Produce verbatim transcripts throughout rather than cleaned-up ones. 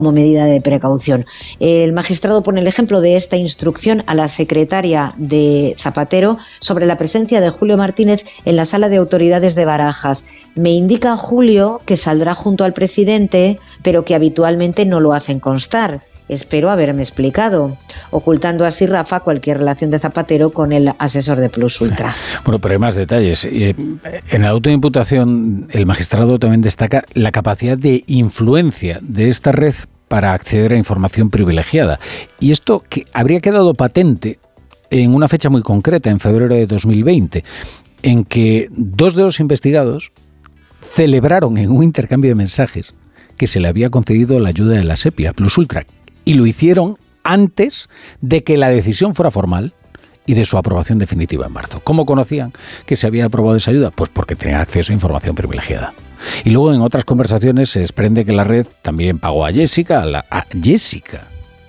como medida de precaución. El magistrado pone el ejemplo de esta instrucción a la secretaria de Zapatero sobre la presencia de Julio Martínez en la sala de autoridades de Barajas. Me indica Julio que saldrá junto al presidente, pero que habitualmente no lo hacen constar. Espero haberme explicado, ocultando así, Rafa, cualquier relación de Zapatero con el asesor de Plus Ultra. Bueno, pero hay más detalles. En el auto de imputación, el magistrado también destaca la capacidad de influencia de esta red para acceder a información privilegiada. Y esto que habría quedado patente en una fecha muy concreta, en febrero de dos mil veinte, en que dos de los investigados celebraron en un intercambio de mensajes que se le había concedido la ayuda de la SEPI a Plus Ultra. Y lo hicieron antes de que la decisión fuera formal y de su aprobación definitiva en marzo. ¿Cómo conocían que se había aprobado esa ayuda? Pues porque tenían acceso a información privilegiada. Y luego en otras conversaciones se desprende que la red también pagó a Jessica, a, la, a Jessica.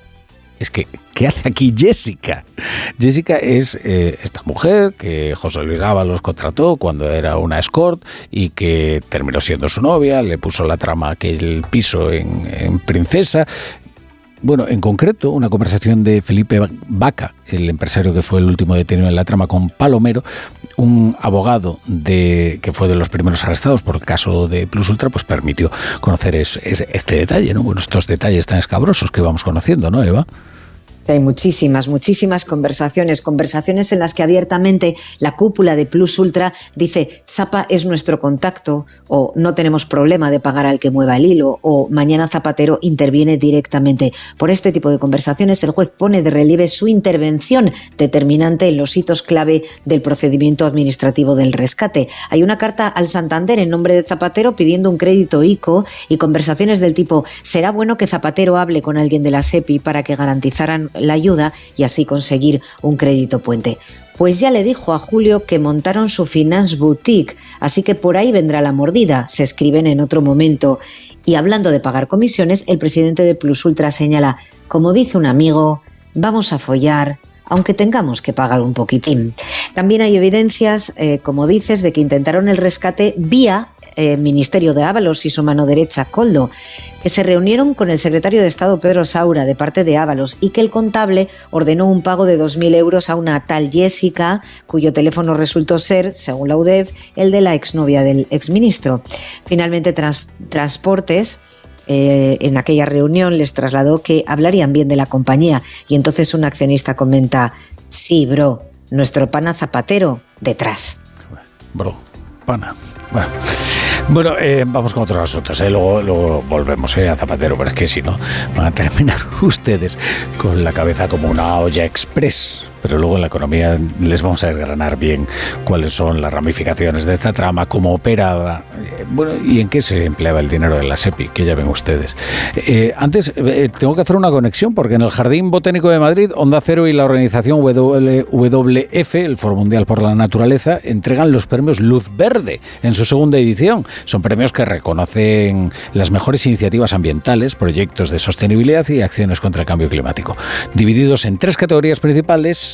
Es que, ¿qué hace aquí Jessica? Jessica es eh, esta mujer que José Luis Ábalos contrató cuando era una escort y que terminó siendo su novia, le puso la trama aquel piso en, en Princesa. Bueno, en concreto, una conversación de Felipe Vaca, el empresario que fue el último detenido en la trama, con Palomero, un abogado de que fue de los primeros arrestados por el caso de Plus Ultra, pues permitió conocer es, es, este detalle, ¿no? Bueno, estos detalles tan escabrosos que vamos conociendo, ¿no, Eva? Hay muchísimas, muchísimas conversaciones, conversaciones en las que abiertamente la cúpula de Plus Ultra dice Zapa es nuestro contacto, o no tenemos problema de pagar al que mueva el hilo, o mañana Zapatero interviene directamente. Por este tipo de conversaciones el juez pone de relieve su intervención determinante en los hitos clave del procedimiento administrativo del rescate. Hay una carta al Santander en nombre de Zapatero pidiendo un crédito I C O y conversaciones del tipo será bueno que Zapatero hable con alguien de la SEPI para que garantizaran la ayuda y así conseguir un crédito puente. Pues ya le dijo a Julio que montaron su finance boutique, así que por ahí vendrá la mordida, se escriben en otro momento. Y hablando de pagar comisiones, el presidente de Plus Ultra señala, como dice un amigo, vamos a follar, aunque tengamos que pagar un poquitín. También hay evidencias, eh, como dices, de que intentaron el rescate vía Eh, Ministerio de Ábalos y su mano derecha, Koldo, que se reunieron con el secretario de Estado Pedro Saura de parte de Ábalos y que el contable ordenó un pago de dos mil euros a una tal Jessica, cuyo teléfono resultó ser, según la U D E F, el de la exnovia del exministro. Finalmente, trans, Transportes Eh, en aquella reunión les trasladó que hablarían bien de la compañía y entonces un accionista comenta, sí, bro, nuestro pana Zapatero detrás. Bro, pana. Bueno, bueno eh, vamos con otros asuntos, ¿eh? luego, luego volvemos ¿eh? a Zapatero, pero es que si no van a terminar ustedes con la cabeza como una olla express. Pero luego en la economía les vamos a desgranar bien cuáles son las ramificaciones de esta trama, cómo opera, eh, bueno, y en qué se empleaba el dinero de la SEPI, que ya ven ustedes. Eh, antes, eh, tengo que hacer una conexión, porque en el Jardín Botánico de Madrid, Onda Cero y la organización W W F, el Foro Mundial por la Naturaleza, entregan los premios Luz Verde en su segunda edición. Son premios que reconocen las mejores iniciativas ambientales, proyectos de sostenibilidad y acciones contra el cambio climático. Divididos en tres categorías principales,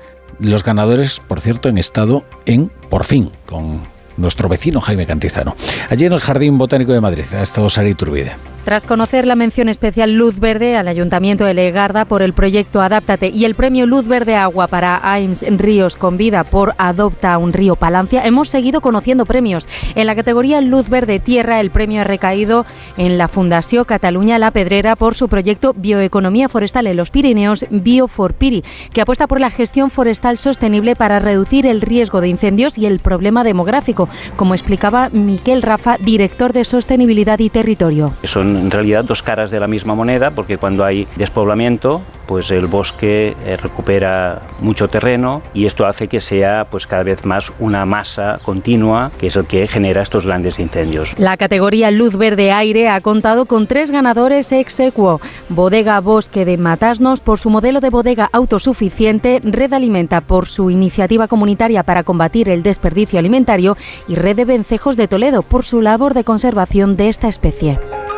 los ganadores, por cierto, en estado en Por fin, con nuestro vecino Jaime Cantizano. Allí en el Jardín Botánico de Madrid ha estado Sara Iturbide. Tras conocer la mención especial Luz Verde al Ayuntamiento de Legarda por el proyecto Adáptate y el premio Luz Verde Agua para A I M S Ríos con Vida por Adopta un Río Palancia, hemos seguido conociendo premios. En la categoría Luz Verde Tierra, el premio ha recaído en la Fundació Catalunya La Pedrera por su proyecto Bioeconomía Forestal en los Pirineos, Bio4Piri, que apuesta por la gestión forestal sostenible para reducir el riesgo de incendios y el problema demográfico, como explicaba Miquel Rafa, director de Sostenibilidad y Territorio. Son en realidad dos caras de la misma moneda, porque cuando hay despoblamiento, pues el bosque eh, recupera mucho terreno y esto hace que sea pues cada vez más una masa continua, que es el que genera estos grandes incendios. La categoría Luz Verde Aire ha contado con tres ganadores ex aequo: Bodega Bosque de Matasnos por su modelo de bodega autosuficiente, Red Alimenta por su iniciativa comunitaria para combatir el desperdicio alimentario y Red de Vencejos de Toledo por su labor de conservación de esta especie.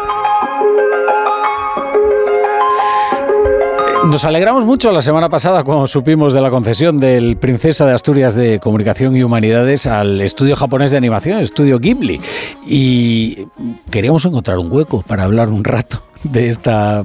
Nos alegramos mucho la semana pasada cuando supimos de la concesión del Princesa de Asturias de Comunicación y Humanidades al estudio japonés de animación, el estudio Ghibli, y queríamos encontrar un hueco para hablar un rato de esta